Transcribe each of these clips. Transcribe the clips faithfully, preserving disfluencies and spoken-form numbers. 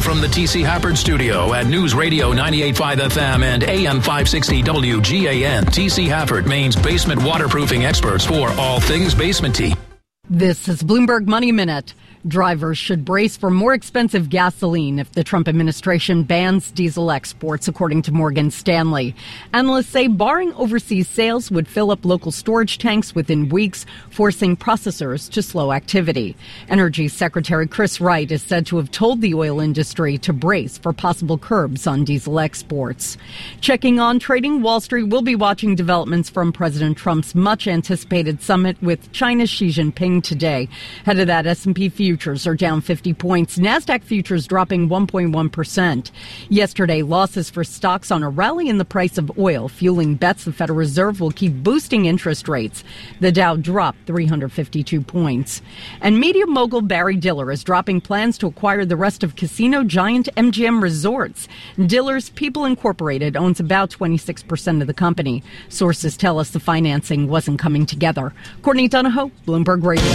Live from the T C Hafford Studio at News Radio ninety-eight point five F M and A M five sixty W G A N. T C Hafford, Maine's basement waterproofing experts for all things basementy. This is Bloomberg Money Minute. Drivers should brace for more expensive gasoline if the Trump administration bans diesel exports, according to Morgan Stanley. Analysts say barring overseas sales would fill up local storage tanks within weeks, forcing processors to slow activity. Energy Secretary Chris Wright is said to have told the oil industry to brace for possible curbs on diesel exports. Checking on trading, Wall Street will be watching developments from President Trump's much-anticipated summit with China's Xi Jinping today. Head of that, S and P futures are down fifty points. NASDAQ futures dropping one point one percent. Yesterday, losses for stocks on a rally in the price of oil, fueling bets the Federal Reserve will keep boosting interest rates. The Dow dropped three hundred fifty-two points. And media mogul Barry Diller is dropping plans to acquire the rest of casino giant M G M Resorts. Diller's People Incorporated owns about twenty-six percent of the company. Sources tell us the financing wasn't coming together. Courtney Donahoe, Bloomberg Radio.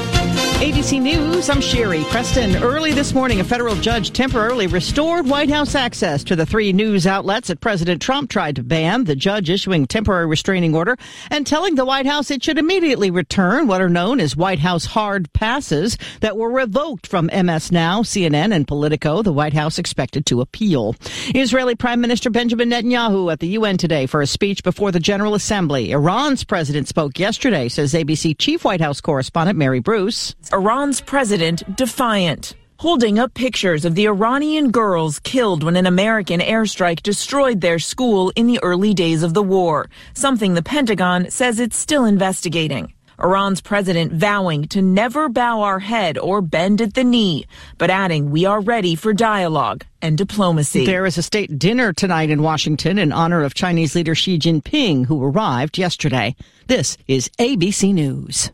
A B C News, I'm Sherry Preston. Early this morning, a federal judge temporarily restored White House access to the three news outlets that President Trump tried to ban, the judge issuing temporary restraining order and telling the White House it should immediately return what are known as White House hard passes that were revoked from M S Now, C N N, and Politico. The White House expected to appeal. Israeli Prime Minister Benjamin Netanyahu at the U N today for a speech before the General Assembly. Iran's president spoke yesterday, says A B C Chief White House correspondent Mary Bruce. Iran's president defiant, holding up pictures of the Iranian girls killed when an American airstrike destroyed their school in the early days of the war, something the Pentagon says it's still investigating. Iran's president vowing to never bow our head or bend at the knee, but adding we are ready for dialogue and diplomacy. There is a state dinner tonight in Washington in honor of Chinese leader Xi Jinping, who arrived yesterday. This is A B C News.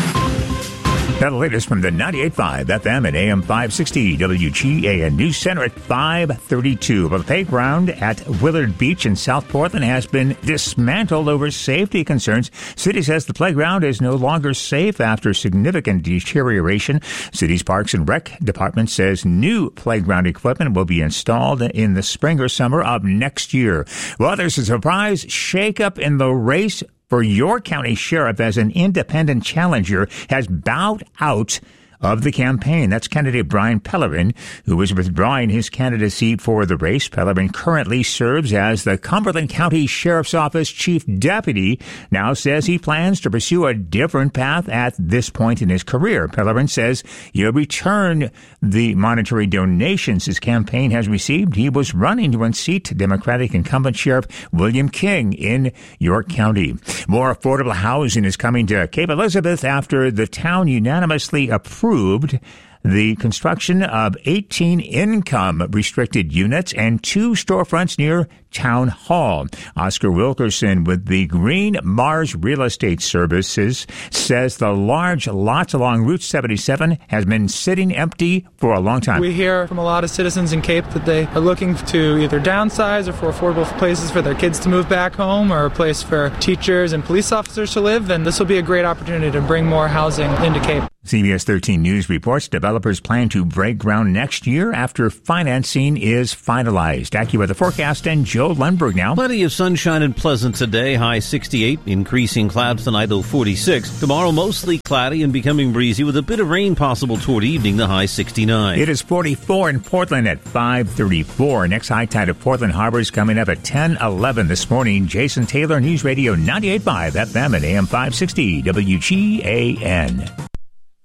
Now the latest from the ninety-eight point five F M and A M five sixty W G A N News Center at five thirty-two. Well, the playground at Willard Beach in South Portland has been dismantled over safety concerns. City says the playground is no longer safe after significant deterioration. City's Parks and Rec Department says new playground equipment will be installed in the spring or summer of next year. Well, there's a surprise shakeup in the race for York County Sheriff as an independent challenger has bowed out of the campaign. That's candidate Brian Pellerin, who is withdrawing his candidacy for the race. Pellerin currently serves as the Cumberland County Sheriff's Office Chief Deputy, now says he plans to pursue a different path at this point in his career. Pellerin says he'll return the monetary donations his campaign has received. He was running to unseat Democratic incumbent Sheriff William King in York County. More affordable housing is coming to Cape Elizabeth after the town unanimously approved Approved the construction of eighteen income-restricted units and two storefronts near Town Hall. Oscar Wilkerson with the Green Mars Real Estate Services says the large lots along Route seventy-seven has been sitting empty for a long time. We hear from a lot of citizens in Cape that they are looking to either downsize or for affordable places for their kids to move back home or a place for teachers and police officers to live, and this will be a great opportunity to bring more housing into Cape. C B S thirteen News reports developers plan to break ground next year after financing is finalized. AccuWeather forecast and Joe Lundberg now. Plenty of sunshine and pleasant today, high sixty-eight. Increasing clouds tonight, low forty-six. Tomorrow, mostly cloudy and becoming breezy with a bit of rain possible toward evening, the high sixty-nine. It is forty-four in Portland at five thirty-four. Next high tide at Portland Harbor is coming up at ten eleven this morning. Jason Taylor, News Radio ninety-eight point five F M and A M five sixty W G A N.